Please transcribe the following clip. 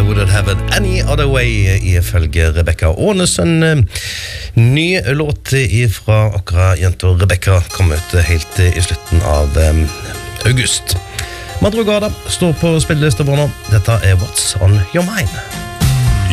Would It Have It Any Other Way, ifølge Rebecca Aanesen. Ny låt fra akkurat jenta Rebecca kom ut helt i slutten av august. Madrugada står på spillelista vår nå. Dette What's On Your Mind.